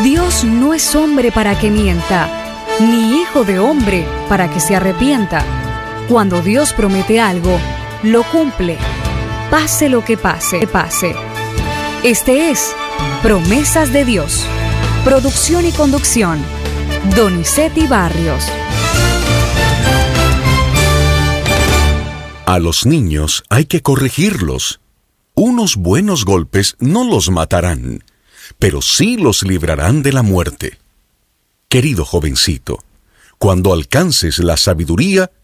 Dios no es hombre para que mienta, ni hijo de hombre para que se arrepienta. Cuando Dios promete algo, lo cumple, pase lo que pase. Este es Promesas de Dios. Producción y conducción, Donizetti Barrios. A los niños hay que corregirlos. Unos buenos golpes no los matarán, pero sí los librarán de la muerte. Querido jovencito, cuando alcances la sabiduría,